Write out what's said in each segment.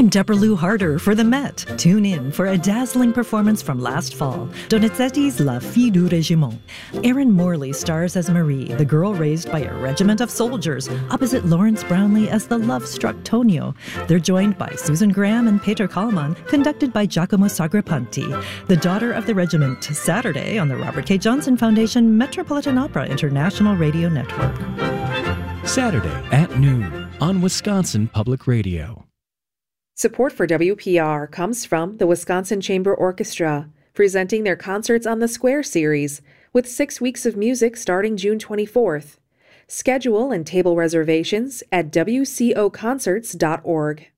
I'm Deborah Lou Harder for the Met. Tune in for a dazzling performance from last fall, Donizetti's La Fille du Régiment. Erin Morley stars as Marie, the girl raised by a regiment of soldiers, opposite Lawrence Brownlee as the love-struck Tonio. They're joined by Susan Graham and Peter Kallman, conducted by Giacomo Sagrapanti. The Daughter of the Regiment, Saturday on the Robert K. Johnson Foundation Metropolitan Opera International Radio Network. Saturday at noon on Wisconsin Public Radio. Support for WPR comes from the Wisconsin Chamber Orchestra, presenting their Concerts on the Square series, with 6 weeks of music starting June 24th. Schedule and table reservations at wcoconcerts.org.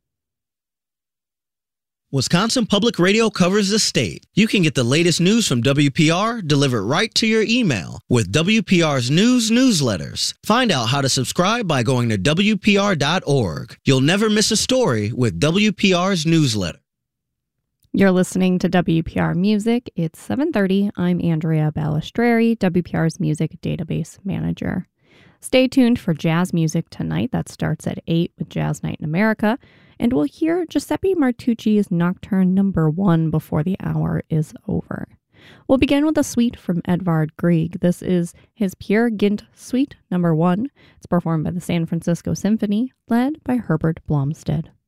Wisconsin Public Radio covers the state. You can get the latest news from WPR delivered right to your email with WPR's news newsletters. Find out how to subscribe by going to WPR.org. You'll never miss a story with WPR's newsletter. You're listening to WPR Music. It's 7:30. I'm Andrea Balistreri, WPR's Music Database Manager. Stay tuned for jazz music tonight. That starts at 8 with Jazz Night in America. And we'll hear Giuseppe Martucci's Nocturne No. 1 before the hour is over. We'll begin with a suite from Edvard Grieg. This is his Peer Gynt Suite No. 1. It's performed by the San Francisco Symphony, led by Herbert Blomstead.